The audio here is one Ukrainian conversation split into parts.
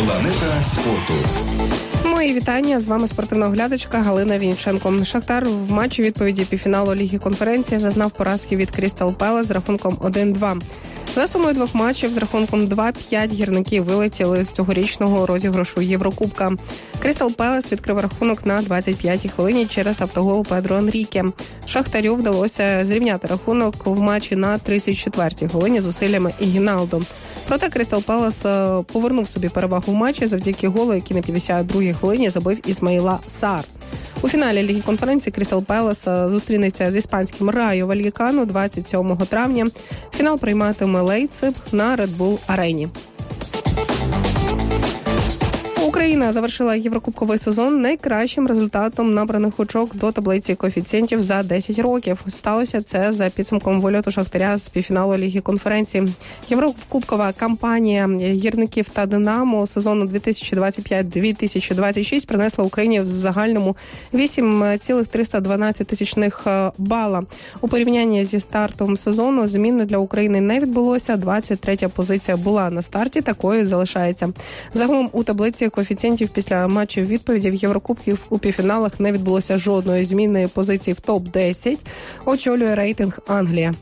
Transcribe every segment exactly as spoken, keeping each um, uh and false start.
Планета спорту. Мої вітання. З вами спортивна оглядачка Галина Вінниченко. Шахтар в матчі відповіді півфіналу Ліги конференції зазнав поразки від Крістал Пелес з рахунком один-два. За сумою двох матчів з рахунком два-п'ять гірники вилетіли з цьогорічного розіграшу Єврокубка. Крістал Пелес відкрив рахунок на двадцять п'ятій хвилині через автогол Педро Енріке. Шахтарю вдалося зрівняти рахунок в матчі на тридцять четвертій хвилині зусиллями Ігіналдо. Проте Крістал Пелес повернув собі перевагу в матчі завдяки голу, який на п'ятдесят другій хвилині забив Ісмаїла Сар. У фіналі Ліги конференції Крістал Пелес зустрінеться з іспанським Райо Вальєкано двадцять сьомого травня. Фінал прийматиме Лейпциг на Red Bull Арені. Україна завершила єврокубковий сезон найкращим результатом набраних очок до таблиці коефіцієнтів за десять років. Сталося це за підсумком вильоту Шахтаря з півфіналу Ліги конференції. Єврокубкова кампанія гірників та Динамо сезону дві тисячі двадцять п'ять - дві тисячі двадцять шість принесла Україні в загальному вісім цілих триста дванадцять тисячних бала. У порівнянні зі стартом сезону змін для України не відбулося. двадцять третя позиція була на старті, такою залишається. Загалом у таблиці коефіцієнтів після матчів відповідів Єврокубків у півфіналах не відбулося жодної зміни позиції в топ десять. Очолює рейтинг Англія.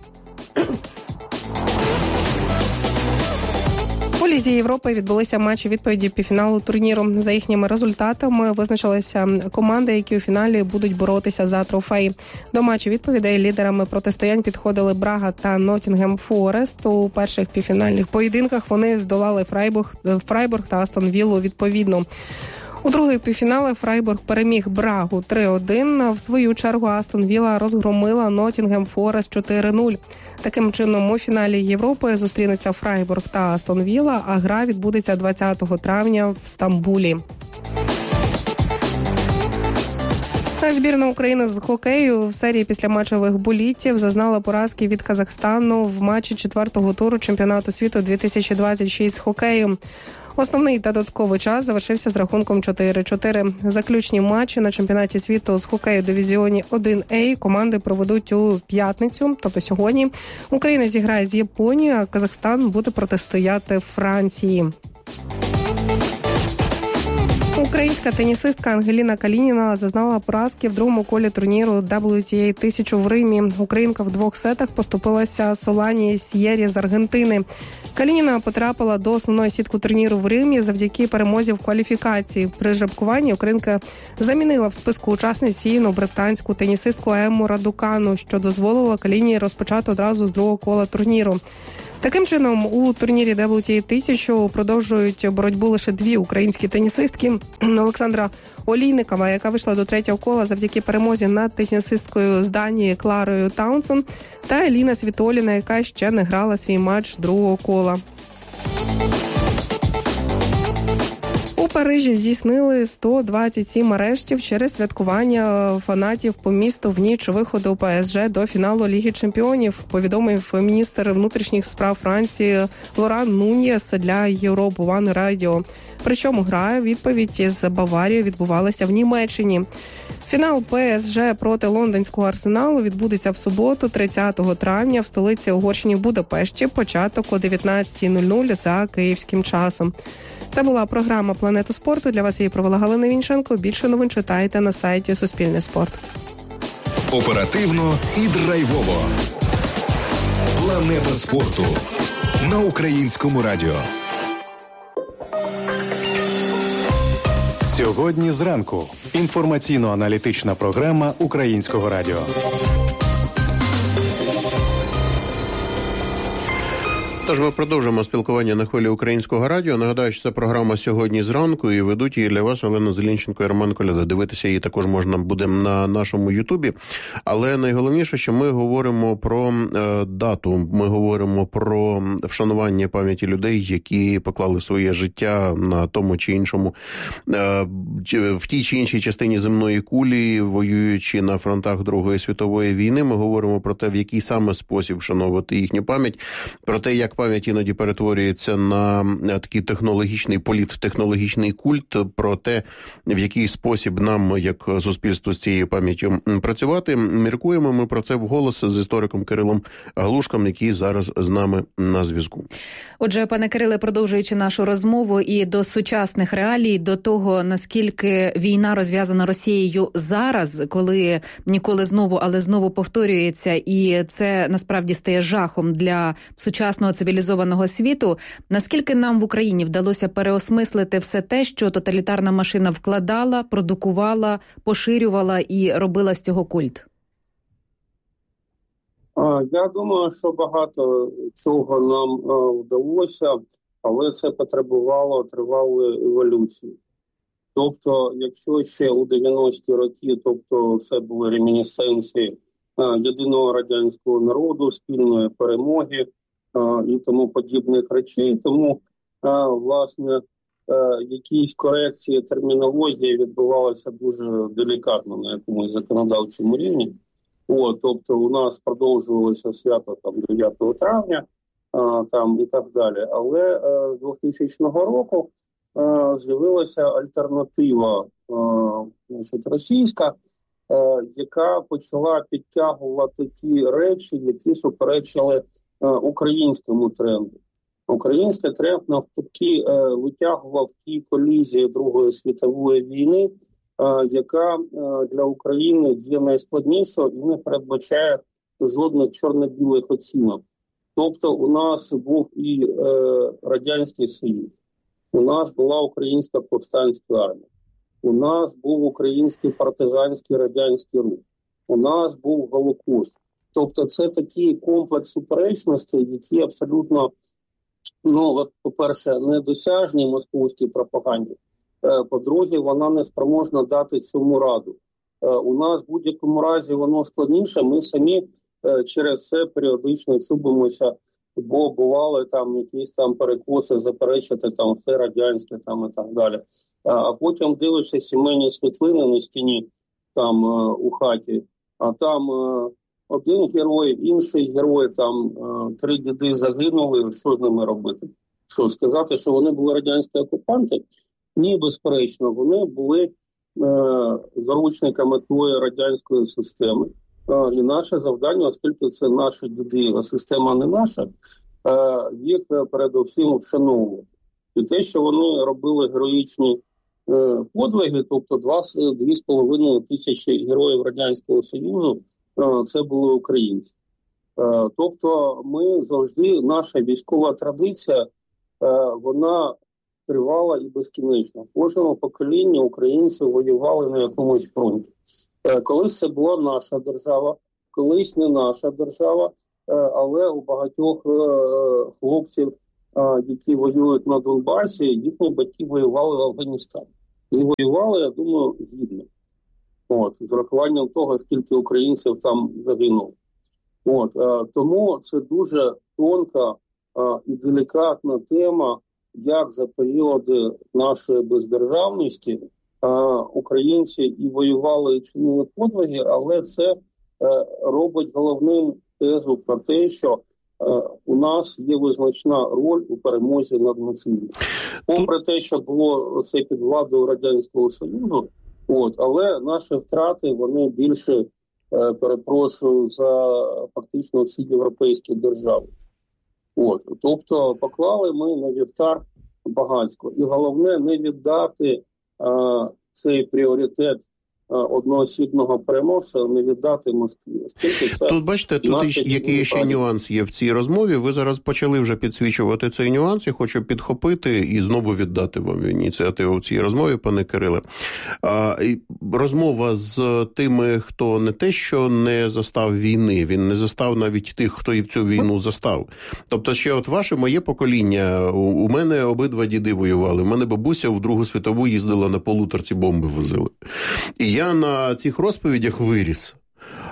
У Лізі Європи відбулися матчі відповіді півфіналу турніру. За їхніми результатами визначилися команди, які у фіналі будуть боротися за трофей. До матчів відповідей лідерами протистоянь підходили Брага та Ноттінгем Форест. У перших півфінальних поєдинках вони здолали Фрайбург, Фрайбург та Астон Віллу відповідно. У других півфіналах Фрайбург переміг Брагу три-один. В свою чергу Астон Вілла розгромила Ноттінгем Форест чотири-нуль. Таким чином, у фіналі Європи зустрінуться Фрайбург та Астон Вілла, а гра відбудеться двадцятого травня в Стамбулі. Збірна України з хокею в серії післяматчевих булітів зазнала поразки від Казахстану в матчі четвертого туру чемпіонату світу дві тисячі двадцять шість з хокею. Основний та додатковий час завершився з рахунком чотири-чотири. Заключні матчі на чемпіонаті світу з хокею дивізіоні один А команди проведуть у п'ятницю, тобто сьогодні. Україна зіграє з Японією, а Казахстан буде протистояти Франції. Українська тенісистка Ангеліна Калініна зазнала поразки в другому колі турніру дабл ю ті ей тисячу в Римі. Українка в двох сетах поступилася Солані С'єрі з Аргентини. Калініна потрапила до основної сітки турніру в Римі завдяки перемозі в кваліфікації. При жеребкуванні українка замінила в списку учасниць сіяну британську тенісистку Емму Радукану, що дозволило Каліні розпочати одразу з другого кола турніру. Таким чином, у турнірі дабл ю ті ей тисячу продовжують боротьбу лише дві українські тенісистки. Олександра Олійникова, яка вийшла до третього кола завдяки перемозі над тенісисткою з Данії Кларою Таунсон, та Еліна Світоліна, яка ще не грала свій матч другого кола. У Парижі здійснили сто двадцять сім арештів через святкування фанатів по місту в ніч виходу Пе Ес Же до фіналу Ліги чемпіонів, повідомив міністр внутрішніх справ Франції Лоран Нуньєс для Європу Ван Радіо. Причому гра відповідь з Баварією відбувалася в Німеччині. Фінал Пе Ес Же проти лондонського Арсеналу відбудеться в суботу, тридцятого травня, в столиці Угорщини Будапешті, початок о дев'ятнадцятій нуль нуль за київським часом. Це була програма «Планета спорту». Для вас її провела Галина Вінниченко. Більше новин читайте на сайті Суспільний спорт. Оперативно і драйвово. Планета спорту на Українському радіо. Сьогодні зранку. Інформаційно-аналітична програма Українського радіо. Тож ми продовжуємо спілкування на хвилі Українського радіо. Нагадаю, що це програма «Сьогодні зранку» і ведуть її для вас Олена Зеленченко і Роман Коляда. Дивитися її також можна буде на нашому Ютубі. Але найголовніше, що ми говоримо про е, дату, ми говоримо про вшанування пам'яті людей, які поклали своє життя на тому чи іншому, е, в тій чи іншій частині земної кулі, воюючи на фронтах Другої світової війни. Ми говоримо про те, в який саме спосіб вшановувати їхню пам'ять, про те, як пам'ять іноді перетворюється на такий технологічний, політтехнологічний культ про те, в який спосіб нам, як суспільству, з цією пам'яттю працювати. Міркуємо ми про це вголос з істориком Кирилом Галушком, який зараз з нами на зв'язку. Отже, пане Кириле, продовжуючи нашу розмову і до сучасних реалій, до того, наскільки війна розв'язана Росією зараз, коли ніколи знову, але знову повторюється, і це насправді стає жахом для сучасного цивілізованого світу, наскільки нам в Україні вдалося переосмислити все те, що тоталітарна машина вкладала, продукувала, поширювала і робила з цього культ? Я думаю, що багато чого нам вдалося, але це потребувало тривалої еволюції. Тобто, якщо ще у дев'яності роки, тобто це були ремінісценції єдиного радянського народу, спільної перемоги і тому подібних речей, тому, власне, якісь корекції термінології відбувалися дуже делікатно на якомусь законодавчому рівні. О, тобто у нас продовжувалося свято там дев'ятого травня а, там і так далі. Але а, двохтисячного року а, з'явилася альтернатива а, значить, російська, а, яка почала підтягувати ті речі, які суперечили а, українському тренду. Український тренд навпаки а, витягував ті колізії Другої світової війни, яка для України є найскладнішою і не передбачає жодних чорно-білих оцінок. Тобто у нас був і е, Радянський Союз, у нас була Українська повстанська армія, у нас був Український партизанський радянський рух, у нас був Голокост. Тобто це такий комплекс суперечностей, які абсолютно, ну, от, по-перше, недосяжні московській пропаганді. По-друге, вона не спроможна дати цьому раду. У нас в будь-якому разі воно складніше, ми самі через це періодично чубимося, бо бували там якісь там перекоси, заперечити там все радянське там і так далі. А потім дивишся сімейні світлини на стіні там у хаті, а там один герой, інший герой, там три діди загинули, що з ними робити? Що, сказати, що вони були радянські окупанти? Ні, безперечно, вони були е, заручниками тої радянської системи. Е, і наше завдання, оскільки це наші діди, а система не наша, е, їх передусім вшановувати. І те, що вони робили героїчні е, подвиги, тобто дві з половиною тисячі героїв Радянського Союзу, е, це були українці. Е, тобто ми завжди, наша військова традиція, е, вона тривала і безкінечно. В кожному поколінні українці воювали на якомусь фронті. Колись це була наша держава, колись не наша держава, але у багатьох хлопців, які воюють на Донбасі, їхні батьки воювали в Афганістані. І воювали, я думаю, гідно. От, з урахуванням того, скільки українців там загинуло. От, тому це дуже тонка і делікатна тема, як за періоди нашої бездержавності а, українці і воювали, і чинили подвиги, але це а, робить головним тезу про те, що а, у нас є визначна роль у перемозі над нацизмом. Попри те, що було це під владою Радянського Союзу, от, але наші втрати, вони більше, а, перепрошую, за фактично всі європейські держави. От, тобто поклали ми на вівтар багатсько. І головне не віддати а, цей пріоритет а, одноосібного переможця, не віддати Москві. Це тут, бачите, тут який ще нюанс є в цій розмові. Ви зараз почали вже підсвічувати цей нюанс. Я хочу підхопити і знову віддати вам ініціативу в цій розмові, пане Кириле. А, розмова з тими, хто не те, що не застав війни, він не застав навіть тих, хто і в цю війну застав. Тобто ще от ваше, моє покоління, у, у мене обидва діди воювали. У мене бабуся в Другу світову їздила на полуторці, бомби возили. І я на цих розповідях виріс.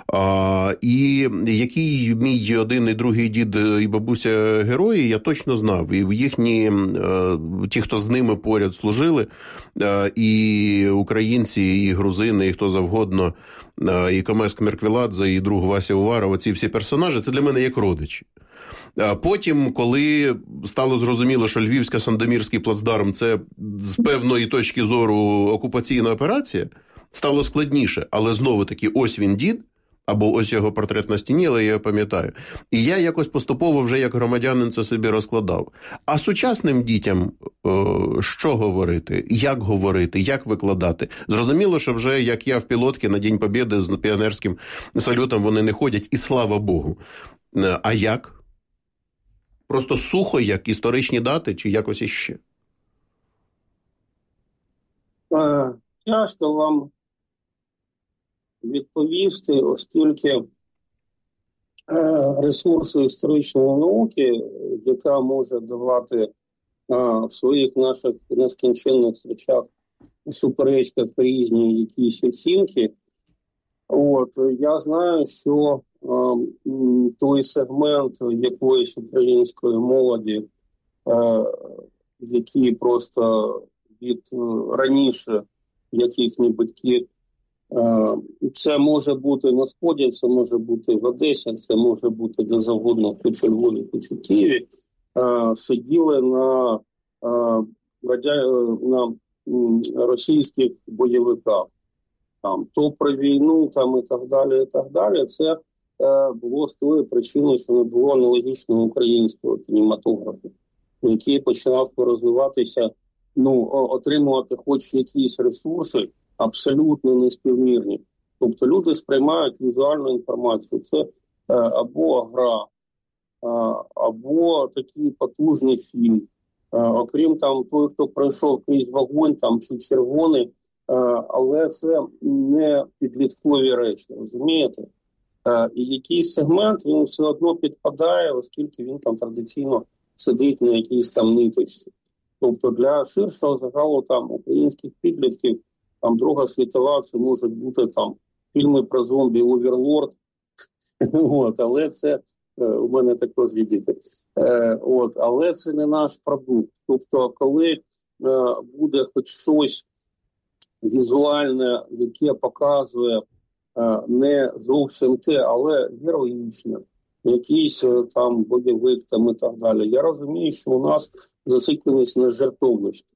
А, і який мій один і другий дід і бабуся герої, я точно знав. І їхні, ті, хто з ними поряд служили, і українці, і грузини, і хто завгодно, і Камеск Мерквіладзе, і друг Вася Уваров, оці всі персонажі, це для мене як родичі. Потім, коли стало зрозуміло, що Львівсько-Сандомірський плацдарм – це з певної точки зору окупаційна операція, стало складніше. Але знову-таки, ось він дід, або ось його портрет на стіні, але я його пам'ятаю. І я якось поступово вже як громадянин це собі розкладав. А сучасним дітям о, що говорити, як говорити, як викладати? Зрозуміло, що вже, як я в пілотці на День Побєди з піонерським салютом, вони не ходять, і слава Богу. А як? Просто сухо, як історичні дати, чи якось іще? Е, тяжко вам відповісти, оскільки е, ресурси історичної науки, яка може давати е, в своїх наших нескінченних речах, суперечках різні якісь оцінки, от, я знаю, що е, той сегмент якоїсь української молоді, е, які просто від е, раніше, як їхні батьки, це може бути на Сході, це може бути в Одесі, це може бути де завгодно, хоч у Львові, хоч у Києві, сиділи на, на російських бойовиках. Там, то про війну там, і так далі, і так далі. Це було з тої причини, що не було аналогічного українського кінематографу, який починав розвиватися, ну, отримувати хоч якісь ресурси, абсолютно неспівмірні. Тобто люди сприймають візуальну інформацію. Це е, або гра, е, або такий потужний фільм. Е, окрім там той, хто пройшов крізь вогонь там, чи червоний, е, але це не підліткові речі, розумієте? Е, і якийсь сегмент він все одно підпадає, оскільки він там традиційно сидить на якійсь там ниточці. Тобто для ширшого загалу там українських підлітків там Друга світова, це можуть бути там фільми про зомбі «Оверлорд», от, але це, е, у мене також є діти, е, от, але це не наш продукт. Тобто, коли е, буде хоч щось візуальне, яке показує е, не зовсім те, але героїчне, якийсь е, там бойовик там і так далі, я розумію, що у нас зацикленість на жертовності.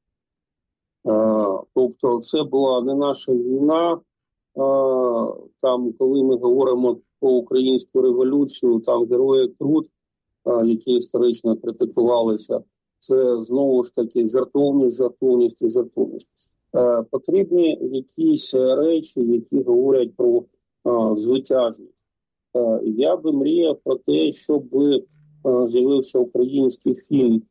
Uh, тобто це була не наша війна, uh, там, коли ми говоримо про українську революцію, там герої Крут, uh, які історично критикувалися, це знову ж таки жертовність, жертовність і жертовність. Uh, потрібні якісь речі, які говорять про uh, звитяжність. Uh, я би мріяв про те, щоб uh, з'явився український фільм,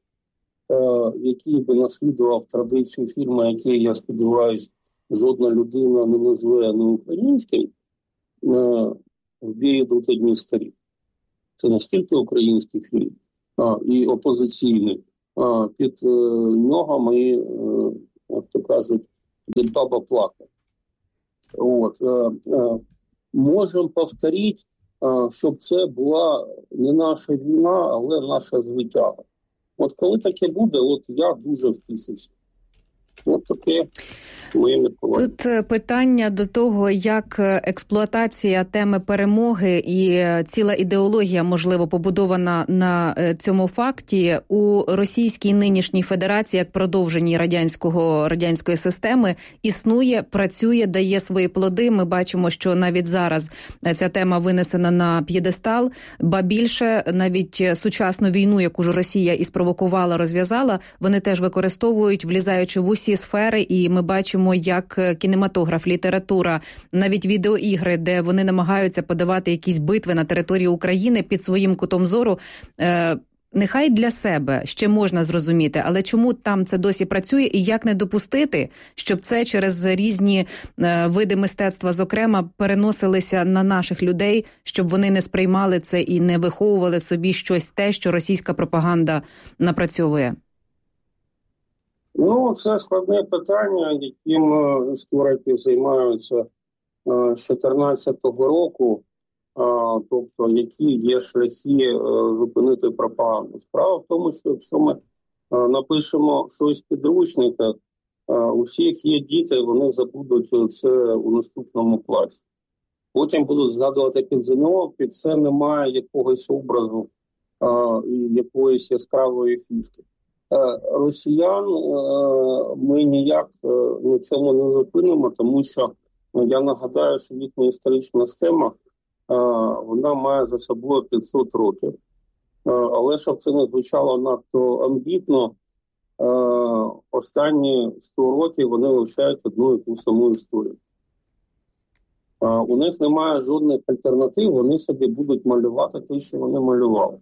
який би наслідував традицію фільму, який, я сподіваюся, жодна людина не назве не українським, «В бій йдуть одні старі». Це настільки український фільм а, і опозиційний. А, під е, ногами, е, як то кажуть, від баба плакає. От, е, е, можемо повторити, е, щоб це була не наша війна, але наша звитяга. От коли таке буде, от я дуже втішуся. От таке моє міркування. Тут питання до того, як експлуатація теми перемоги і ціла ідеологія, можливо, побудована на цьому факті у Російській нинішній Федерації, як продовженій радянського, радянської системи, існує, працює, дає свої плоди. Ми бачимо, що навіть зараз ця тема винесена на п'єдестал, ба більше навіть сучасну війну, яку ж Росія і спровокувала, розв'язала, вони теж використовують, влізаючи в усі сфери, і ми бачимо, як кінематограф, література, навіть відеоігри, де вони намагаються подавати якісь битви на території України під своїм кутом зору. Е, нехай для себе ще можна зрозуміти, але чому там це досі працює і як не допустити, щоб це через різні е, види мистецтва, зокрема, переносилися на наших людей, щоб вони не сприймали це і не виховували в собі щось те, що російська пропаганда напрацьовує? Ну, це складне питання, яким історики займаються з чотирнадцятого року, тобто які є шляхи зупинити пропаганду. Справа в тому, що якщо ми напишемо щось в підручниках, у всіх є діти, вони забудуть це у наступному класі. Потім будуть згадувати під ЗНО, під це немає якогось образу і якоїсь яскравої фішки. Росіян ми ніяк на цьому не зупинимо, тому що я нагадаю, що їхня історична схема, вона має за собою п'ятсот років. Але щоб це не звучало надто амбітно, останні сто років вони вивчають одну і ту саму історію. У них немає жодних альтернатив, вони собі будуть малювати те, що вони малювали.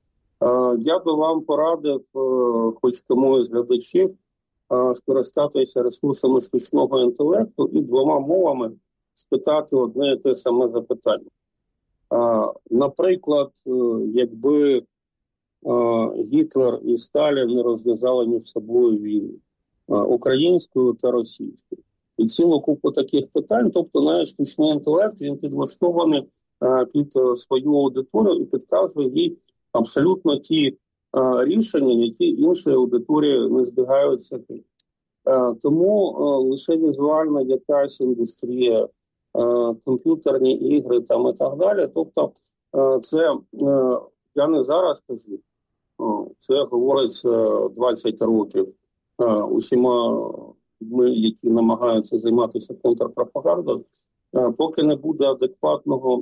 Я би вам порадив, хоч кому із глядачів, скористатися ресурсами штучного інтелекту і двома мовами спитати одне і те саме запитання. Наприклад, якби Гітлер і Сталін не розв'язали між собою війну українською та російською. І цілу купу таких питань, тобто навіть штучний інтелект, він підлаштований під свою аудиторію і підказує їй абсолютно ті рішення, які інші аудиторії не збігаються. Тому лише візуальна якась індустрія, комп'ютерні ігри там і так далі. Тобто це, я не зараз кажу, це говориться двадцять років усіма ми, які намагаються займатися контрпропагандою, поки не буде адекватного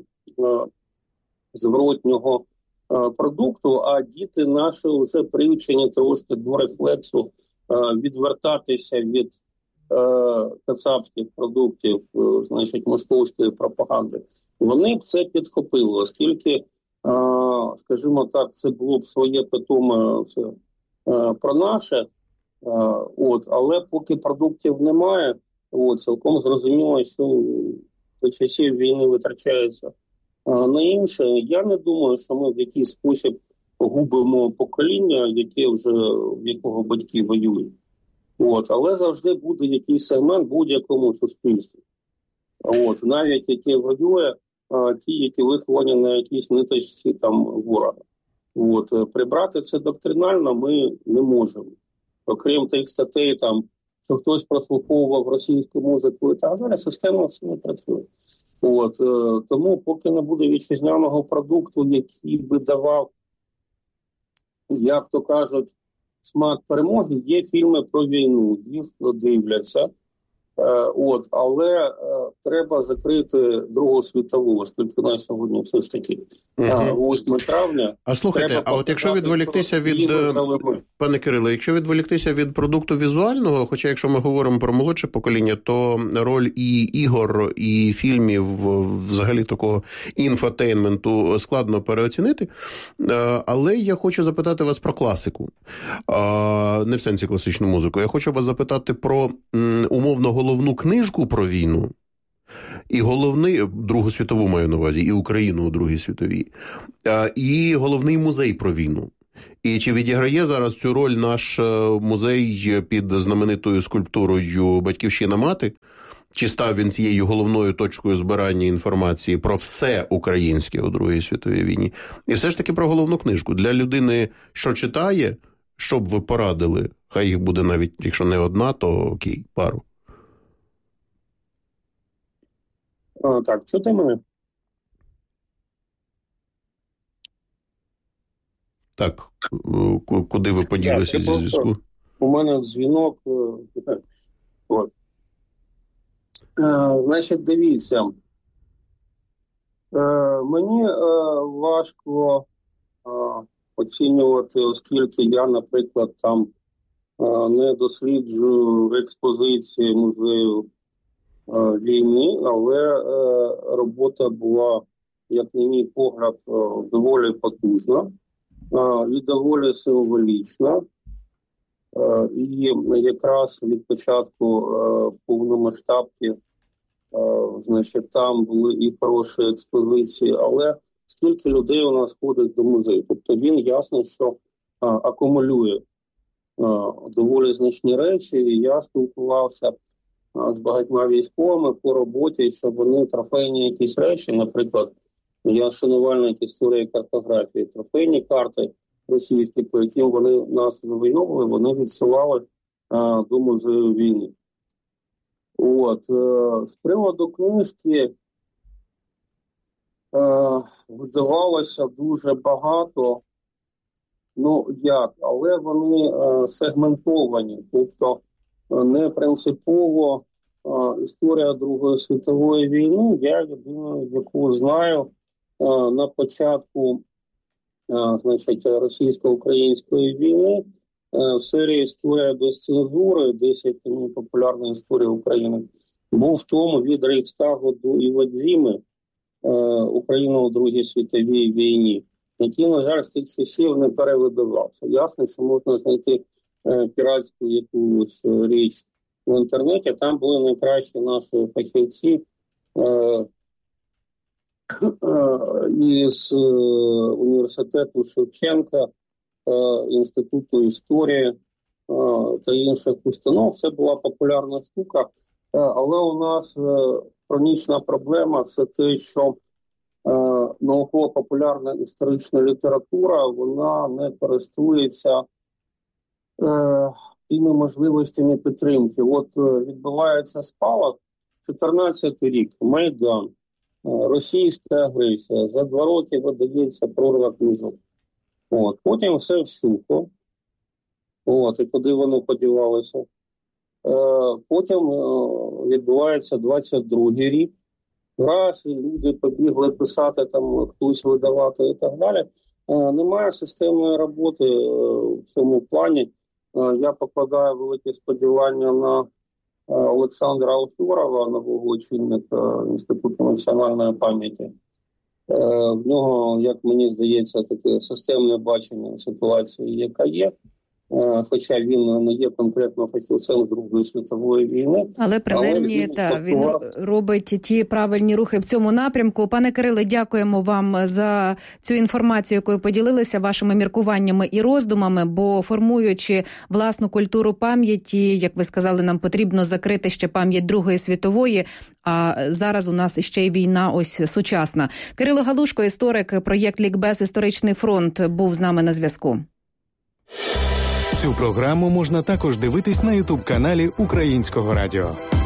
зворотнього продукту, а діти наші вже приучені трошки до рефлексу відвертатися від кацапських продуктів, значить, московської пропаганди. Вони б це підхопили, оскільки, скажімо так, це було б своє питоме це, про наше, от, але поки продуктів немає, от, цілком зрозуміло, що до часів війни витрачається на інше. Я не думаю, що ми в якийсь спосіб губимо покоління, яке вже, в якого батьки воюють. От, але завжди буде якийсь сегмент в будь-якому суспільстві. От, навіть яке воює, а, ті, які виховані на якійсь ниточці там ворога. От, прибрати це доктринально ми не можемо. Окрім тих статей, там, що хтось прослуховував російську музику і так далі, система все не працює. От, тому поки не буде вітчизняного продукту, який би давав, як то кажуть, смак перемоги, є фільми про війну, їх дивляться. От, але е, треба закрити Другу світову, оскільки на сьогодні все ж таки угу. восьме травня. А слухайте, а от якщо відволіктися від, пане Кирило, якщо відволіктися від продукту візуального, хоча якщо ми говоримо про молодше покоління, то роль і ігор, і фільмів, взагалі такого інфотейнменту складно переоцінити. Але я хочу запитати вас про класику. Не в сенсі класичну музику. Я хочу вас запитати про умовно головну книжку про війну і головний, Другу світову маю на увазі, і Україну у Другій світовій, і головний музей про війну. І чи відіграє зараз цю роль наш музей під знаменитою скульптурою «Батьківщина мати»? Чи став він цією головною точкою збирання інформації про все українське у Другій світовій війні? І все ж таки про головну книжку. Для людини, що читає, що б ви порадили? Хай їх буде навіть, якщо не одна, то окей, пару. А, так, чути мене? Так, куди ви поділися зі зв'язку? У мене дзвінок. От. Е, значить, дивіться. Е, мені е, важко е, оцінювати, оскільки я, наприклад, там е, не досліджую експозиції музею війни, але е, робота була, як на мій погляд, е, доволі потужна е, і доволі символічна. Е, і якраз від початку е, повномасштабки, е, значить, там були і хороші експозиції, але скільки людей у нас ходить до музею? Тобто він ясно, що е, акумулює е, доволі значні речі, і я спілкувався з багатьма військовими по роботі, щоб вони трофейні якісь речі, наприклад, я шанувальник історії картографії, трофейні карти російські, по яким вони нас завойовували, вони відсилали а, до музею війни. От, е, з приводу книжки е, видавалося дуже багато, ну як, але вони е, сегментовані, тобто не принципово е, історія Другої світової війни, я єдине, яку знаю, е, на початку е, значить, російсько-української війни в серії «Історія без цензури», десять ну, популярна історія України, був в тому від Рейхстагу до Іводзіми е, Україна у Другій світовій війні, який, на жаль, з тих часів не перевидавався. Ясно, що можна знайти е, піратську якусь річ в інтернеті, там були найкращі наші фахівці е, е, із е, університету Шевченка, Інституту історії та інших установ. Це була популярна штука, але у нас хронічна проблема – це те, що науково-популярна історична література, вона не користується тими можливостями підтримки. От відбувається спалах, чотирнадцятий рік, Майдан, російська агресія, за два роки видається прорва книжок. От. Потім все всухо, от, і куди воно подівалося. Е, потім е, відбувається двадцять другий рік. Раз люди побігли писати, там хтось видавати і так далі. Е, немає системної роботи е, в цьому плані. Е, я покладаю великі сподівання на е, Олександра Алферова, нового очільника Інституту національної пам'яті. В нього, як мені здається, таке системне бачення ситуації, яка є. Хоча він не є конкретно фахівцем з Другої світової війни. Але принаймні, але він, та, він робить ті правильні рухи в цьому напрямку. Пане Кириле, дякуємо вам за цю інформацію, якою поділилися вашими міркуваннями і роздумами, бо формуючи власну культуру пам'яті, як ви сказали, нам потрібно закрити ще пам'ять Другої світової, а зараз у нас ще й війна ось сучасна. Кирило Галушко, історик, проєкт «Лікбез. Історичний фронт» був з нами на зв'язку. Цю програму можна також дивитись на ютуб-каналі Українського радіо.